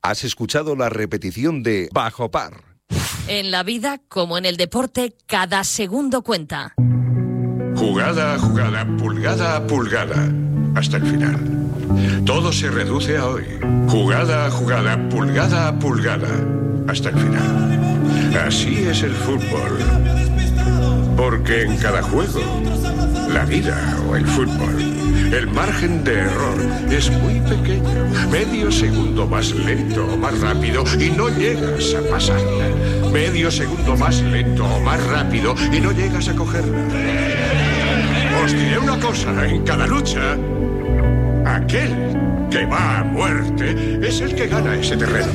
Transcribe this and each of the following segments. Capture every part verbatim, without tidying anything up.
Has escuchado la repetición de Bajo Par. En la vida, como en el deporte, cada segundo cuenta. Jugada a jugada, pulgada a pulgada, hasta el final. Todo se reduce a hoy. Jugada a jugada, pulgada a pulgada, hasta el final. Así es el fútbol. Porque en cada juego, la vida o el fútbol, el margen de error es muy pequeño. Medio segundo más lento o más rápido y no llegas a pasarla. Medio segundo más lento o más rápido y no llegas a cogerla. Os diré una cosa, en cada lucha, aquel que va a muerte es el que gana ese terreno.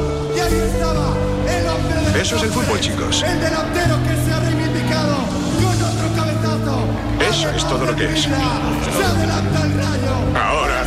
Eso es el fútbol, chicos. El delantero que se ha reivindicado con otro cabezazo. Eso es todo lo que es. Se adelanta el Rayo. Ahora,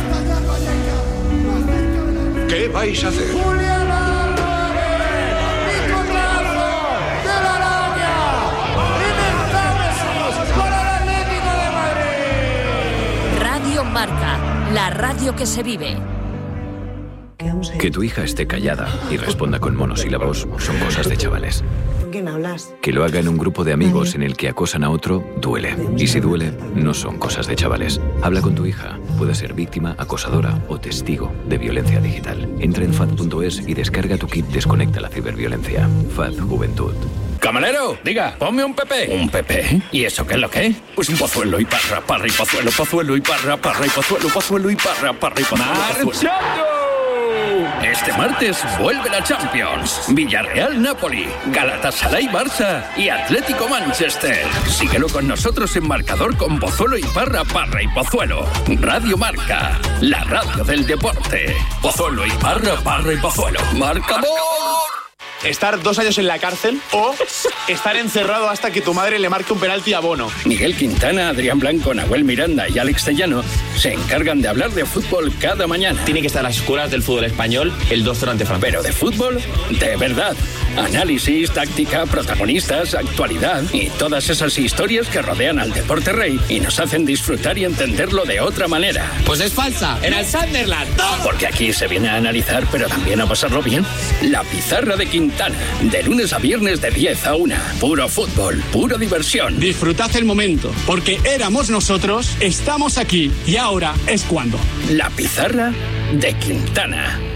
¿qué vais a hacer? Julián Álvarez, picotazo de la araña. Inentámesis para el Atlético de Madrid. Radio Marca, la radio que se vive. Que tu hija esté callada y responda con monosílabos son cosas de chavales. ¿Con quién hablas? Que lo haga en un grupo de amigos en el que acosan a otro, duele. Y si duele, no son cosas de chavales. Habla con tu hija. Puede ser víctima, acosadora o testigo de violencia digital. Entra en F A D punto es y descarga tu kit Desconecta la ciberviolencia. F A D Juventud. Camarero, diga, ponme un Pepe. ¿Un Pepe? ¿Y eso qué es lo que es? Pues un pozuelo y parra, parra y pozuelo, pozuelo y parra, parra y pozuelo, pozuelo y parra, parra y pozuelo. ¡Marchando! Este martes vuelve la Champions. Villarreal-Napoli, Galatasaray-Barça y Atlético-Manchester. Síguelo con nosotros en marcador con Pozuelo y Parra, Parra y Pozuelo. Radio Marca, la radio del deporte. Pozuelo y Parra, Parra y Pozuelo. ¡Marcador! Estar dos años en la cárcel o estar encerrado hasta que tu madre le marque un penalti a Bono. Miguel Quintana, Adrián Blanco, Nahuel Miranda y Alex Tellano se encargan de hablar de fútbol cada mañana. Tiene que estar a las escuelas del fútbol español el doctor ante Francia. Pero de fútbol, de verdad. Análisis, táctica, protagonistas, actualidad y todas esas historias que rodean al deporte rey y nos hacen disfrutar y entenderlo de otra manera. Pues es falsa, en el Sunderland. ¡No! Porque aquí se viene a analizar, pero también a pasarlo bien. La Pizarra de Quintana, de lunes a viernes de diez a una. Puro fútbol, pura diversión. Disfrutad el momento, porque éramos nosotros, estamos aquí y ahora es cuando. La Pizarra de Quintana.